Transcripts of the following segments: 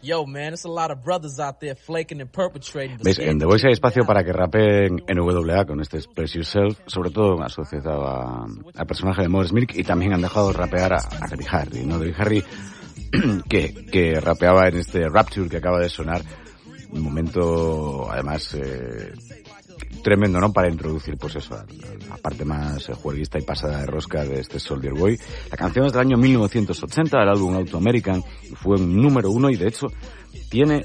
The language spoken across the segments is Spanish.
¿Veis? En The Voice hay espacio para que rapeen NWA con este Express Yourself, sobre todo asociado al personaje de Morris Milk, y también han dejado rapear a Debbie Harry, ¿no? Debbie Harry que rapeaba en este Rapture que acaba de sonar, un momento además tremendo, ¿no? Para introducir, pues eso, la parte más juerguista y pasada de rosca de este Soldier Boy. La canción es del año 1980, del álbum Auto American, fue un número 1 y de hecho tiene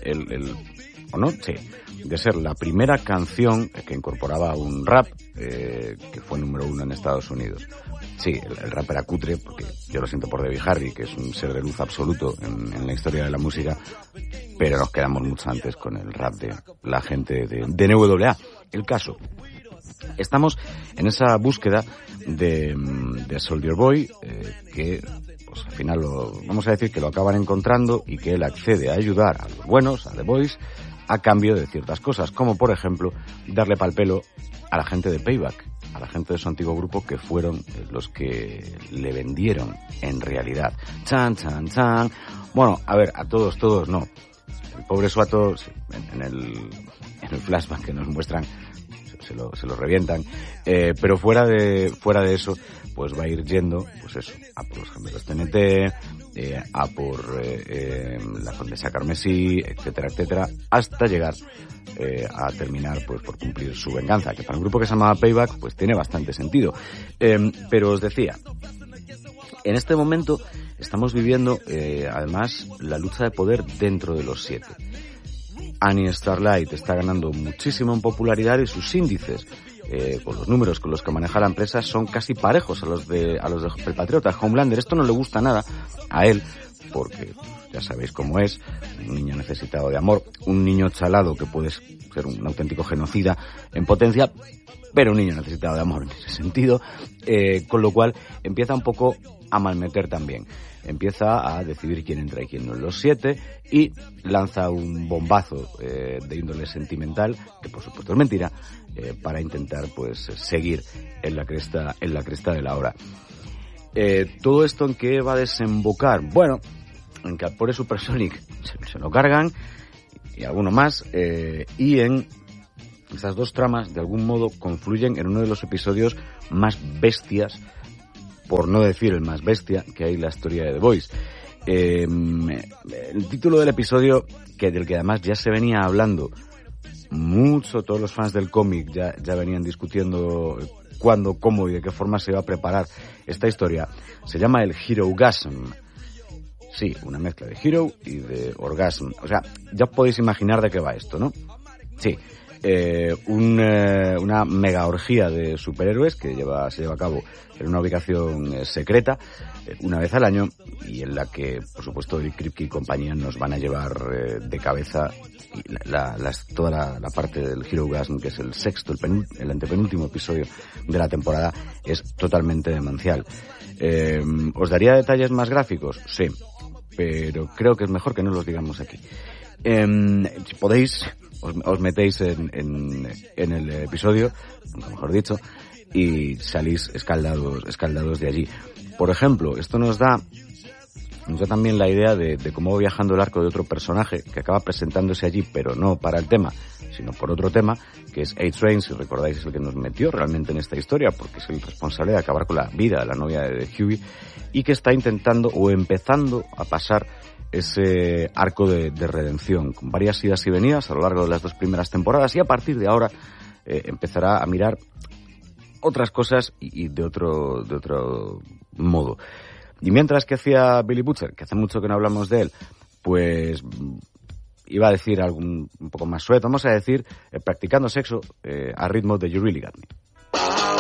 ¿o no? Sí, de ser la primera canción que incorporaba un rap que fue número 1 en Estados Unidos. Sí, el rap era cutre, porque yo lo siento por Debbie Harry, que es un ser de luz absoluto en la historia de la música, pero nos quedamos mucho antes con el rap de la gente de NWA. El caso, estamos en esa búsqueda de Soldier Boy, que pues al final vamos a decir que lo acaban encontrando y que él accede a ayudar a los buenos, a The Boys, a cambio de ciertas cosas, como por ejemplo darle pal pelo a la gente de Payback, a la gente de su antiguo grupo, que fueron los que le vendieron en realidad. Chan, chan, chan. Bueno, a ver, a todos no. El pobre Suato, en el flashback que nos muestran, se lo revientan, pero fuera de eso, pues va a ir yendo, pues eso, a por los gemelos TNT, a por la condesa Carmesí, etcétera, etcétera, hasta llegar a terminar pues por cumplir su venganza, que para un grupo que se llamaba Payback pues tiene bastante sentido. Pero os decía, en este momento estamos viviendo además la lucha de poder dentro de los 7. Annie Starlight está ganando muchísimo en popularidad y sus índices con los números con los que maneja la empresa son casi parejos a los de El Patriota. Homelander, esto no le gusta nada a él, porque ya sabéis cómo es, un niño necesitado de amor, un niño chalado que puede ser un auténtico genocida en potencia, pero un niño necesitado de amor en ese sentido, con lo cual empieza un poco a malmeter también. Empieza a decidir quién entra y quién no en los 7 y lanza un bombazo de índole sentimental, que por supuesto es mentira, para intentar pues seguir en la cresta de la hora. ¿Todo esto en qué va a desembocar? Bueno, en que al pobre Supersonic se lo cargan, y alguno más, y en estas dos tramas de algún modo confluyen en uno de los episodios más bestias, por no decir el más bestia, que hay en la historia de The Boys. El título del episodio, del que además ya se venía hablando mucho, todos los fans del cómic ya venían discutiendo cuándo, cómo y de qué forma se iba a preparar esta historia, se llama el Herogasm. Sí, una mezcla de hero y de orgasm. O sea, ya podéis imaginar de qué va esto, ¿no? Sí. Una mega orgía de superhéroes que se lleva a cabo en una ubicación secreta una vez al año, y en la que por supuedo Eric Kripke y compañía nos van a llevar de cabeza toda la parte del Herogasm, que es el sexto, el antepenúltimo episodio de la temporada, es totalmente demencial. ¿Os daría detalles más gráficos? Sí, pero creo que es mejor que no los digamos aquí. Si podéis, os metéis en el episodio, mejor dicho, y salís escaldados de allí. Por ejemplo, esto nos da también la idea de cómo va viajando el arco de otro personaje que acaba presentándose allí, pero no para el tema, sino por otro tema, que es A-Train, si recordáis, es el que nos metió realmente en esta historia, porque es el responsable de acabar con la vida de la novia de Hughie, y que está intentando o empezando a pasar ese arco de redención, con varias idas y venidas a lo largo de las 2 primeras temporadas, y a partir de ahora empezará a mirar otras cosas y de otro modo. Y mientras que hacía Billy Butcher, que hace mucho que no hablamos de él, pues iba a decir algo un poco más suave, vamos a decir practicando sexo a ritmo de You Really Got Me.